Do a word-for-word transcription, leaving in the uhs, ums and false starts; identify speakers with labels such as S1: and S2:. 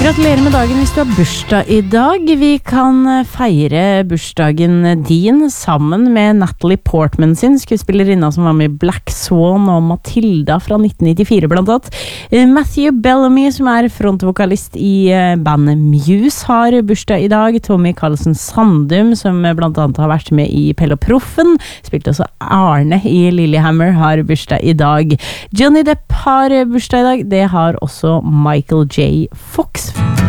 S1: Gratulerer med dagen hvis du har bursdag i dag. Vi kan feire bursdagen din sammen med Natalie Portman sin, skuespillerinna som var med i Black Swan og Matilda fra nitten nittifire blant annet. Matthew Bellamy, som er frontvokalist i bandet Muse, har bursdag i dag. Tommy Karlsen Sandum, som blant annet har vært med i Pelle og Proffen, spilte også Arne i Lillehammer, har bursdag i dag. Johnny Depp har bursdag i dag. Det har også Michael J. Fox.